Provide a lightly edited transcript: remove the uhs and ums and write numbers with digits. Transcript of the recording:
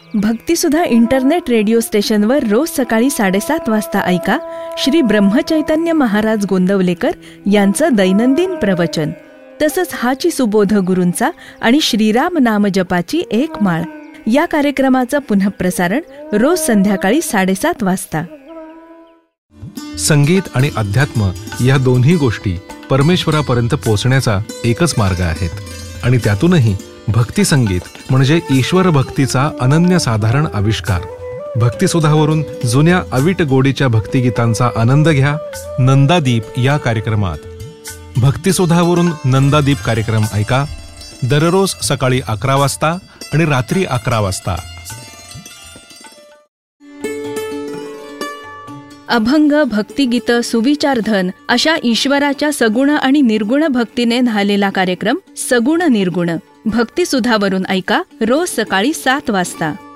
भक्तिसुधा internet radio स्टेशनवर रोज सकाळी 7:30 वाजता ऐका श्री ब्रह्मचैतन्य महाराज गोंदवलेकर यांचं दैनंदिन प्रवचन. तसंच हाची सुबोध गुरूंचा आणि श्रीराम नाम जपाची एक माळ या कार्यक्रमाचं पुनःप्रसारण रोज संध्याकाळी 7:30 वाजता. संगीत आणि अध्यात्म या दोन्ही गोष्टी परमेश्वरापर्यंत पोहोचण्याचा एकच मार्ग आहेत आणि त्यातूनही भक्ती संगीत म्हणजे ईश्वर भक्तीचा अनन्यसाधारण आविष्कार. भक्तिसुधावरून जुन्या अवीट गोडीच्या भक्तिगीतांचा आनंद घ्या नंदादीप या कार्यक्रमात. भक्तिसुधावरून नंदादीप कार्यक्रम ऐका दररोज सकाळी 11 वाजता आणि रात्री 11 वाजता. अभंग, भक्तिगीत, सुविचारधन अशा ईश्वराच्या सगुण आणि निर्गुण भक्तीने न्हालेला कार्यक्रम सगुण निर्गुण भक्तिसुधावरून ऐका रोज सकाळी 7 वाजता.